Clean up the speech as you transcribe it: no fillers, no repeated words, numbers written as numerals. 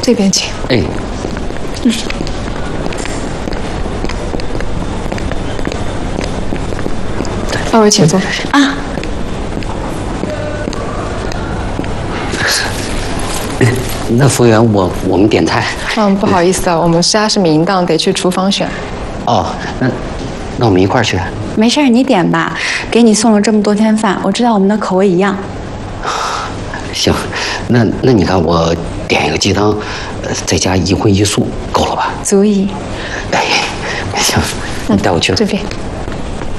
这边请。 哎， 二位请坐啊。 那服务员，我们点菜。 不好意思啊，我们虾是明档，得去厨房选。 哦，那我们一块儿去。 没事，你点吧。给你送了这么多天饭，我知道我们的口味一样。 行，那你看我点一个鸡汤，再加1荤1素，够了吧？ 足以。 哎，行，你带我去。 这边。